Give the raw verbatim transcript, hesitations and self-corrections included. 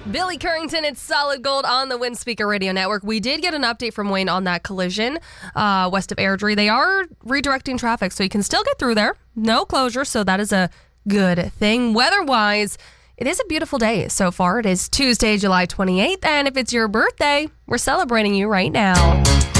Billy Currington, it's Solid Gold on the Windspeaker Radio Network. We did get an update from Wayne on that collision uh, west of Airdrie. They are redirecting traffic, so you can still get through there. No closure, so that is a good thing. Weather-wise, it is a beautiful day so far. It is Tuesday, July twenty-eighth, and if it's your birthday, we're celebrating you right now.